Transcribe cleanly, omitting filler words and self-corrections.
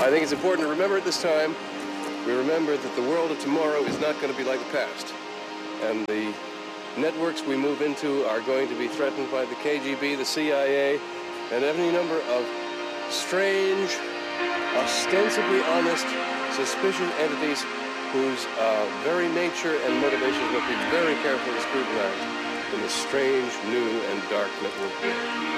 I think it's important to remember at this time, we remember that the world of tomorrow is not going to be like the past. And the networks we move into are going to be threatened by the KGB, the CIA, and any number of strange, ostensibly honest, suspicious entities whose very nature and motivations must be very carefully scrutinized in the strange, new, and dark network world.